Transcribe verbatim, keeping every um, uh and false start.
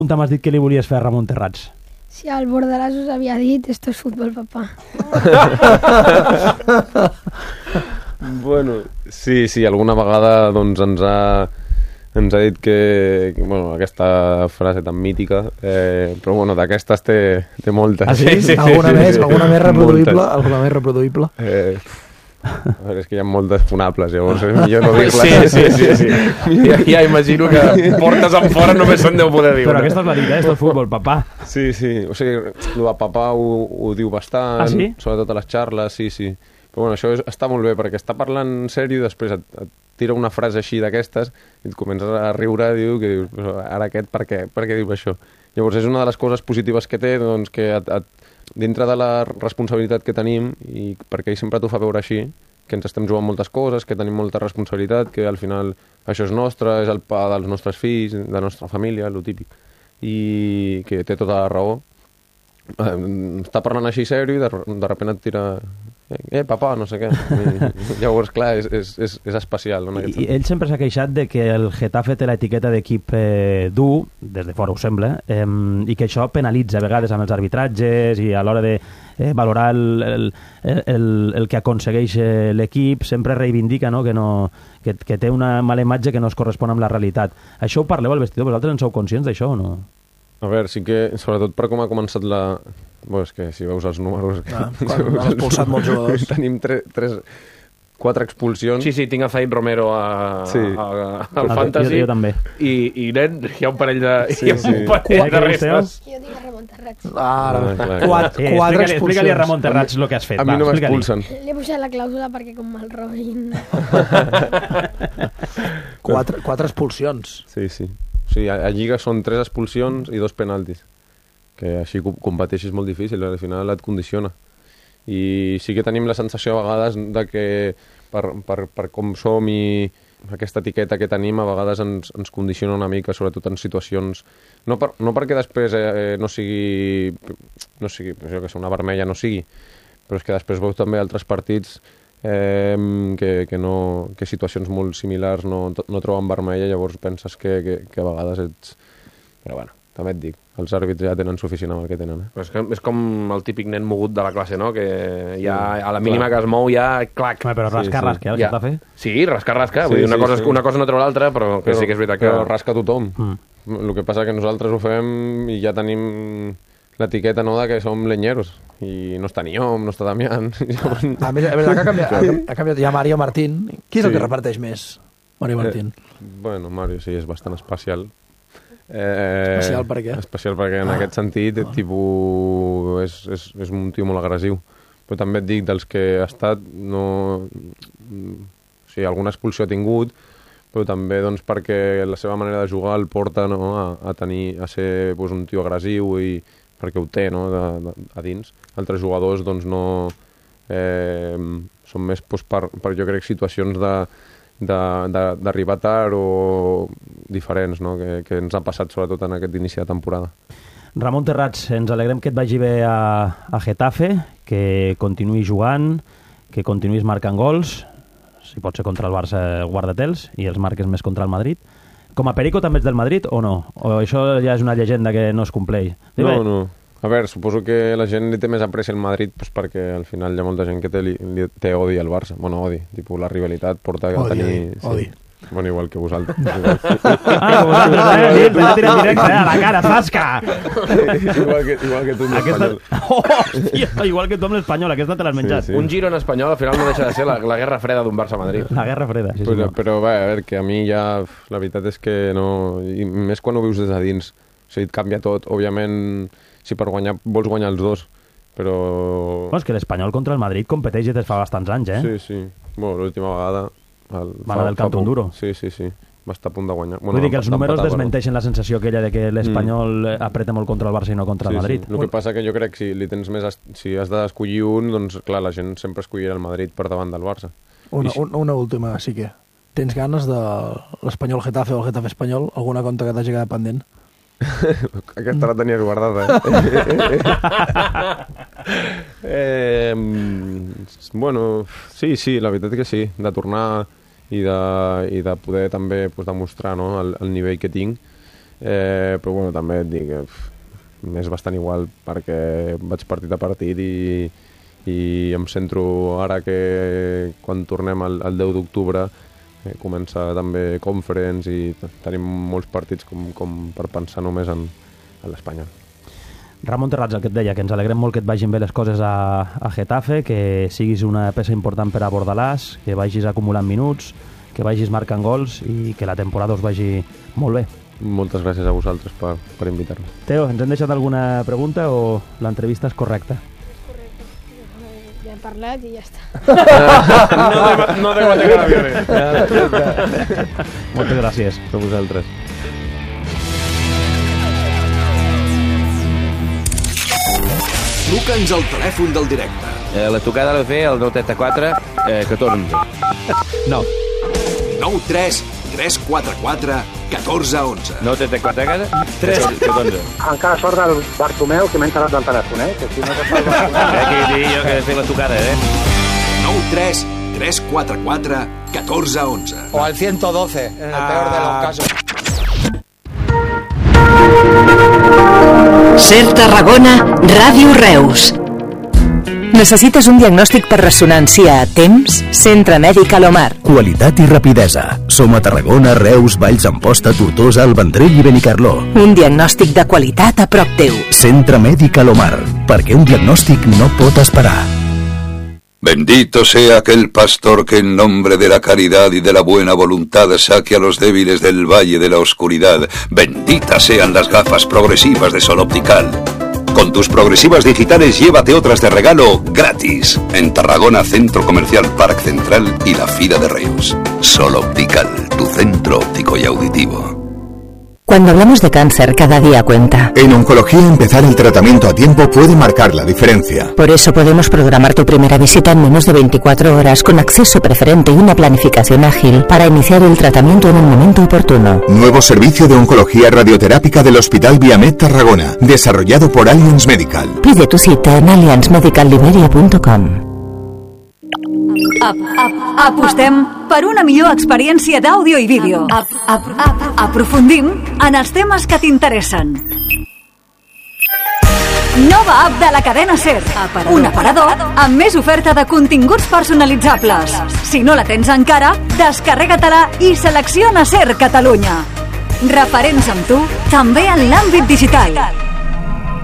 pregunta m'has dit que li volies fer a Ramon Terrats. Si el Bordalàs us havia dit, esto es fútbol, papá. Bueno, sí, sí, alguna vegada doncs, ens ha ens ha dit que, que bueno, aquesta frase tan mítica, eh, però bueno, d'aquestes té, té moltes. Ah, sí? sí, sí alguna sí, més, sí. alguna més reproduïble? Moltes. Alguna més reproduïble? Eh, a veure, és que hi ha moltes funables, llavors és millor no dir-les. Sí, sí, sí, sí. Ja, ja imagino que portes en fora només se'n deu poder dir. Però aquesta és la dita, eh? Esto és futbol, papà. Sí, sí, o sigui, el de papà ho, ho diu bastant, ah, sí? sobretot a les xarles, sí, sí. Però bueno, això és, està molt bé, perquè està parlant en sèrio i després et, et tira una frase així d'aquestes i et comences a riure i diu que dius, però ara aquest per què? Per què diu això? Llavors és una de les coses positives que té, doncs, que et, et, dintre de la responsabilitat que tenim, i perquè ell sempre t'ho fa veure així, que ens estem jugant moltes coses, que tenim molta responsabilitat, que al final això és nostre, és el pa dels nostres fills, de la nostra família, lo típic, i que té tota la raó. Eh, està parlant així sèrio i de, de repente et tira eh, papà, no sé què. I, llavors, clar, és, és, és, és especial. No, I, I ell sempre s'ha queixat de que el Getafe té l'etiqueta d'equip eh, dur, des de fora ho sembla, eh, i que això penalitza a vegades amb els arbitratges i a l'hora de eh, valorar el, el, el, el que aconsegueix l'equip, sempre reivindica, no, que, no, que, que té una mala imatge que no es correspon amb la realitat. Això ho parleu al vestidor? Vosaltres en sou conscients d'això o no? A veure, sí que, sobretot per com ha començat la... Bueno, és que si veus els números... Ah, quan has expulsat molts jugadors. Tenim tres, tres, quatre expulsions. Sí, sí, tinc a Zaid Romero a, sí. a, a, al Fantasy. Jo, jo també. I, i nen, hi ha un parell de, sí, hi ha sí. un parell de restes. Jo tinc a Ramon Terrats. Ah, ah, quatre, quatre eh, expulsions. Explica-li a Ramon Terrats el que has fet. A mi no m'expulsen. Li he posat la clàusula perquè com me'l robin. quatre, quatre expulsions. Sí, sí. O sigui, a, a Lliga són tres expulsions i dos penaltis, que així competeixis molt difícil, al final et condiciona. I sí que tenim la sensació a vegades de que per, per, per com som i aquesta etiqueta que tenim a vegades ens, ens condiciona una mica, sobretot en situacions... No, per, no perquè després eh, no sigui... no sigui, jo que sé, una vermella no sigui, però és que després veus també altres partits eh, que, que, no, que situacions molt similars no, no troben vermella, llavors penses que, que, que a vegades ets... Però bueno, també et dic, els àrbits ja tenen suficient amb el que tenen. Eh? És, que és com el típic nen mogut de la classe, no? Que ja a la mínima clar. Que es mou ja, clac. Home, però rasca, sí, sí. rasca, el ja. Getafe. Sí, rasca, rasca. Sí, Vull dir, una, sí, cosa, sí. una cosa no treu l'altra, però, però sí que és veritat que... Però rasca tothom. Mm. El que passa que nosaltres ho fem i ja tenim l'etiqueta, no?, de que som lenyeros. I no està ni Om, no està Damián. A més, a més ha, canviat, ha, ha canviat ja Mario Martín. Qui és sí. el que reparteix més? Mario Martín. Eh, bueno, Mario sí, és bastant especial. Eh, especial per què? Especial perquè en ah. aquest sentit ah. tipus, és, és, és un tio molt agressiu. Però també et dic, dels que ha estat, no... O sigui, alguna expulsió ha tingut, però també doncs, perquè la seva manera de jugar el porta, no, a, a, tenir, a ser doncs, un tio agressiu i perquè ho té, no, de, de, a dins. Altres jugadors doncs, no... Eh, són més doncs, per, per, jo crec, situacions de d'arribar tard o diferents, no? que, que ens ha passat sobretot en aquest inici de temporada. Ramon Terrats, ens alegrem que et vagi bé a, a Getafe, que continuï jugant, que continuïs marcant gols, si pot ser contra el Barça guarda-te'ls i els marques més contra el Madrid. Com a Perico també ets del Madrid o no? O això ja és una llegenda que no es compleix? No, no. A veure, suposo que la gent li té més apreci al Madrid pues, perquè al final hi ha molta gent que té, li, li, té odi al Barça. Bueno, odi. Tipus, la rivalitat porta a tenir... Odi, sí. Bueno, igual que vosaltres. Igual. Ah, vosaltres, eh? Sí, però ja tirem directe, eh? A la cara, zasca! igual, que, igual que tu amb aquesta... l'Espanyol. Oh, hòstia, igual que tu amb l'Espanyol, aquesta te l'has menjat. Sí, sí. Un giro en espanyol al final no deixa de ser la, la guerra freda d'un Barça-Madrid. La guerra freda, sí, però, sí. Però, va, a veure, que a mi ja... La veritat és que no... I més quan ho vius des de dins. O sigui, et canvia tot. Òbviament, si per guanyar vols guanyar els dos, però... Bueno, és que l'Espanyol contra el Madrid competeix des de fa bastants anys, eh? Sí, sí. Bueno, l'última vegada... El, Va anar del Canton Duro. Sí, sí, sí. Va estar a punt de guanyar. Bueno, Vull dir que els números empatar, desmenteixen la sensació aquella de que l'Espanyol mm. apreta molt contra el Barça i no contra sí, el Madrid. Sí. El que passa que jo crec que si li tens més... Si has d'escollir un, doncs clar, la gent sempre escollirà el Madrid per davant del Barça. Una, una, una última, sí que. Tens ganes de l'Espanyol Getafe o el Getafe Espanyol? Alguna conta que t'hagi quedat pendent? Aquesta la tenies guardada, eh? eh? Bueno, sí, sí, la veritat que sí. De tornar i de, i de poder també pues, demostrar, no, el, el nivell que tinc. eh, però bueno, també et dic que m'és bastant igual perquè vaig partit a partit i, i em centro ara que quan tornem el, el deu d'octubre eh, comença també Conference i tenim molts partits com, com per pensar només en, en l'Espanyol. Ramon Terrats, el que et deia, que ens alegrem molt que et vagin bé les coses a, a Getafe, que siguis una peça important per a Bordalàs, que vagis acumulant minuts, que vagis marcant gols i que la temporada us vagi molt bé. Moltes gràcies a vosaltres per, per invitar-me. Teo, ens hem deixat alguna pregunta o l'entrevista és correcta? És correcte. Ja hem parlat i ja està. No tengo declaraciones. Moltes gràcies. A vosaltres. Truca'ns al telèfon del directe. Eh, la tocada l'ha de fer el nou trenta quatre eh, catorze. No. nou tres tres quatre quatre catorze onze. nou trenta quatre tres catorze. Encara sort del Bartomeu, que m'he enterat del telèfon, eh? Que si no t'està el Bartomeu... Eh, que dic jo que he de fer la tocada, eh? nou tres tres quatre quatre catorze onze. O al ciento doce, en el peor de los casos. Ser Tarragona, Ràdio Reus. Necessites un diagnòstic per ressonància a temps? Centre Mèdic Alomar. Qualitat i rapidesa. Som a Tarragona, Reus, Valls d'Amposta, Tortosa, el Vendrell i Benicarló. Un diagnòstic de qualitat a prop teu. Centre Mèdic Alomar. Perquè un diagnòstic no pot esperar. Bendito sea aquel pastor que en nombre de la caridad y de la buena voluntad saque a los débiles del valle de la oscuridad. Benditas sean las gafas progresivas de Sol Optical. Con tus progresivas digitales llévate otras de regalo gratis. En Tarragona, Centro Comercial Parc Central y la Fira de Reus. Sol Optical, tu centro óptico y auditivo. Cuando hablamos de cáncer, cada día cuenta. En oncología, empezar el tratamiento a tiempo puede marcar la diferencia. Por eso podemos programar tu primera visita en menos de veinticuatro horas con acceso preferente y una planificación ágil para iniciar el tratamiento en el momento oportuno. Nuevo servicio de oncología radioterápica del Hospital Viamed Tarragona, desarrollado por Allianz Medical. Pide tu cita en allianz medical liberia punto com. Ap, ap, apostem per una millor experiència d'àudio i vídeo. Ap, ap, ap, aprofundim en els temes que t'interessen. Nova app de la cadena SER. Aparador. Un aparador amb més oferta de continguts personalitzables. Si no la tens encara, descarrega-te-la i selecciona SER Catalunya. Referents amb tu, també en l'àmbit digital.